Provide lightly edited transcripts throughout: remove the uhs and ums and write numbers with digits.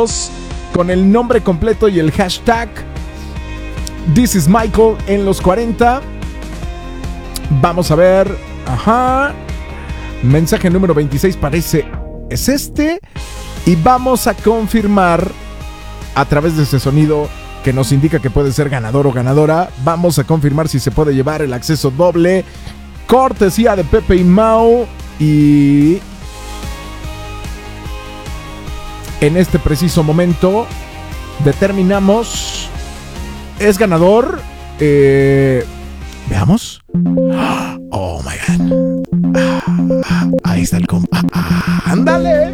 Mándanos con el nombre completo y el hashtag This is Michael en los 40. Vamos a ver. Ajá. Mensaje número 26 parece es este. Y vamos a confirmar a través de ese sonido que nos indica que puede ser ganador o ganadora. Vamos a confirmar si se puede llevar el acceso doble, cortesía de Pepe y Mau. Y en este preciso momento determinamos. Es ganador. Veamos. Oh my God. Ahí está el compa. ¡Ándale!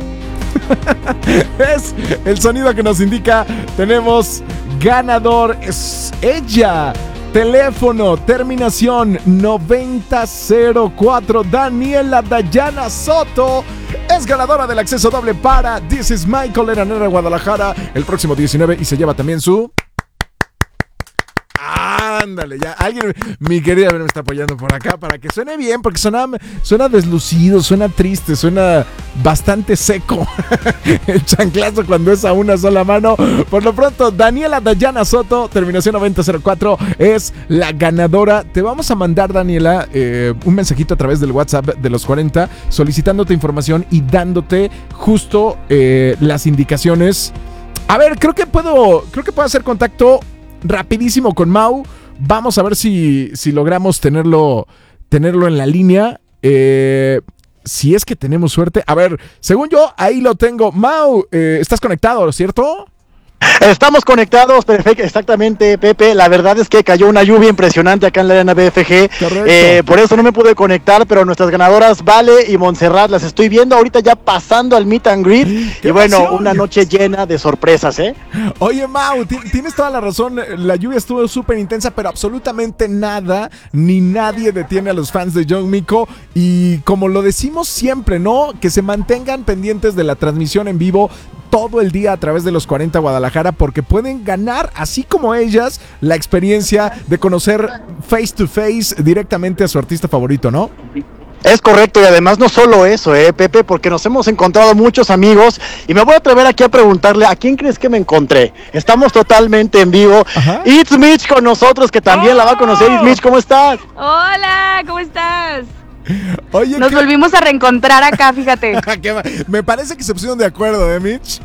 Es el sonido que nos indica. Tenemos ganador. Es ella. Teléfono, terminación 9004. Daniela Dayana Soto es ganadora del acceso doble para This is Michael en Arena Guadalajara el próximo 19 y se lleva también su... Ándale, ya alguien, mi querida, me está apoyando por acá para que suene bien, porque suena deslucido, suena triste, suena bastante seco el chanclazo cuando es a una sola mano. Por lo pronto, Daniela Dayana Soto, terminación 9004, es la ganadora. Te vamos a mandar, Daniela, un mensajito a través del WhatsApp de los 40 solicitándote información y dándote justo las indicaciones. A ver, creo que puedo hacer contacto rapidísimo con Mau. Vamos a ver si logramos tenerlo en la línea. Si es que tenemos suerte. A ver, según yo, ahí lo tengo. Mau, ¿estás conectado, cierto? Estamos conectados, perfecto, exactamente, Pepe. La verdad es que cayó una lluvia impresionante acá en la arena BFG. Por eso no me pude conectar, pero nuestras ganadoras Vale y Montserrat las estoy viendo ahorita ya pasando al meet and greet. Y bueno, emoción. Una noche llena de sorpresas, ¿eh? Oye, Mau, tienes toda la razón. La lluvia estuvo súper intensa, pero absolutamente nada ni nadie detiene a los fans de Young Miko. Y como lo decimos siempre, ¿no? Que se mantengan pendientes de la transmisión en vivo todo el día a través de los 40 Guadalajara, porque pueden ganar, así como ellas, la experiencia de conocer face to face directamente a su artista favorito, ¿no? Es correcto, y además no solo eso, Pepe, porque nos hemos encontrado muchos amigos, y me voy a atrever aquí a preguntarle, ¿a quién crees que me encontré? Estamos totalmente en vivo. Ajá. It's Mitch con nosotros, que también la va a conocer. It's Mitch, ¿cómo estás? Hola, ¿cómo estás? Oye, nos volvimos a reencontrar acá, fíjate. Me parece que se pusieron de acuerdo, Mitch?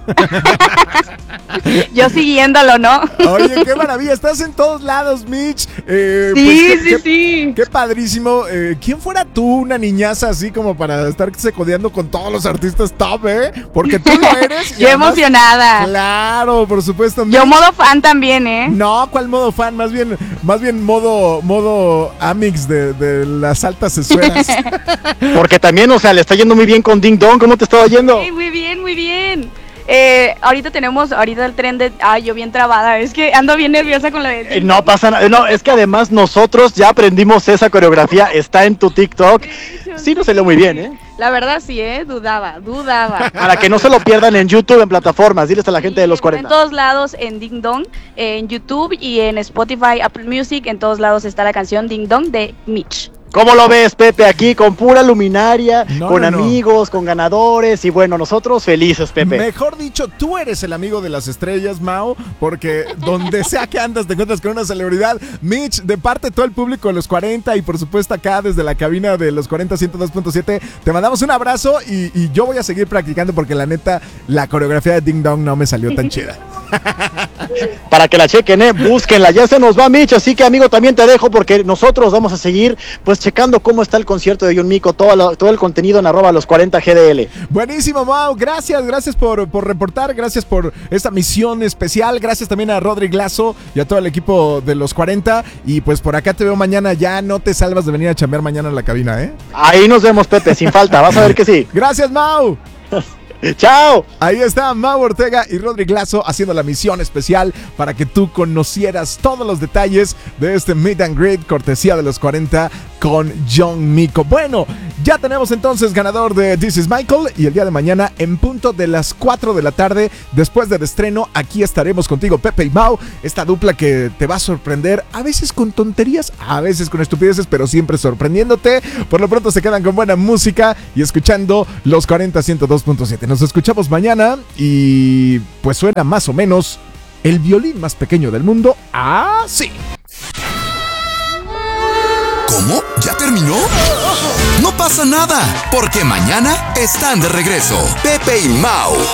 Yo siguiéndolo, ¿no? Oye, qué maravilla, estás en todos lados, Mitch. Sí. Qué padrísimo. ¿Quién fuera tú, una niñaza así como para estarse codeando con todos los artistas top, Porque tú lo eres. Yo además, emocionada. Claro, por supuesto. Mitch. Yo modo fan también, No, ¿cuál modo fan? Más bien modo Amix de las altas esferas. Porque también, o sea, le está yendo muy bien con Ding Dong. ¿Cómo te estaba yendo? Sí, muy bien. Ahorita tenemos el tren de... yo bien trabada, es que ando bien nerviosa con la de... No pasa nada, no, es que además nosotros ya aprendimos esa coreografía, está en tu TikTok. Sí, nos salió muy bien, La verdad sí, dudaba. Para que no se lo pierdan en YouTube, en plataformas, diles a la gente de los 40. En todos lados, en Ding Dong, en YouTube y en Spotify, Apple Music, en todos lados está la canción Ding Dong de Mitch. ¿Cómo lo ves, Pepe? Aquí con pura luminaria, con amigos, con ganadores y bueno, nosotros felices, Pepe. Mejor dicho, tú eres el amigo de las estrellas, Mau, porque donde sea que andas te encuentras con una celebridad. Mitch, de parte de todo el público de los 40 y por supuesto acá desde la cabina de los 40 102.7, te mandamos un abrazo y yo voy a seguir practicando porque la neta, la coreografía de Ding Dong no me salió tan chida. Para que la chequen, búsquenla, ya se nos va Mitch, así que amigo también te dejo porque nosotros vamos a seguir pues checando cómo está el concierto de Young Miko, todo el contenido en @los40GDL. Buenísimo, Mau, gracias por reportar, gracias por esta misión especial, gracias también a Rodrigo Lazo y a todo el equipo de los 40 y pues por acá te veo mañana, ya no te salvas de venir a chambear mañana en la cabina, Ahí nos vemos, Pepe, sin falta, vas a ver que sí. Gracias, Mau. ¡Chao! Ahí está Mau Ortega y Rodrigo Lazo haciendo la misión especial para que tú conocieras todos los detalles de este meet and greet cortesía de los 40 con Young Miko. Bueno, ya tenemos entonces ganador de This is Michael y el día de mañana en punto de las 4 de la tarde después del estreno aquí estaremos contigo Pepe y Mau, esta dupla que te va a sorprender a veces con tonterías, a veces con estupideces, pero siempre sorprendiéndote. Por lo pronto se quedan con buena música y escuchando los 40 102.7. Nos escuchamos mañana y pues suena más o menos el violín más pequeño del mundo. ¡Así! ¿Cómo? ¿Ya terminó? No pasa nada, porque mañana están de regreso Pepe y Mau.